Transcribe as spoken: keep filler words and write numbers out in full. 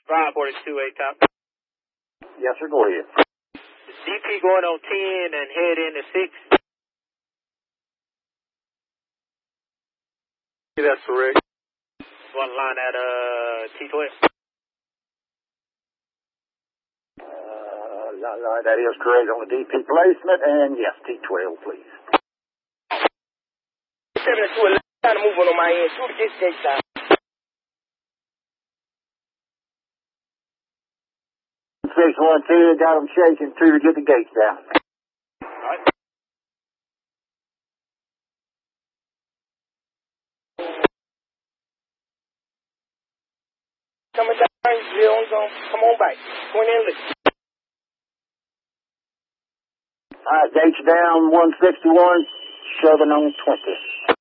five forty-two, eight top. Yes, sir, go ahead. D P going on ten and head into six. That's correct. One line at uh, T twelve. Uh, that is correct on the D P placement, and yes, T twelve, please. seven to eleven, trying to move on my end. Two to this six time. six one two, got them shaking two to get the gates down. All right. Coming down, zero zone. Come on back. twenty and listen. All right, gates down, one sixty-one, shoving on twenty.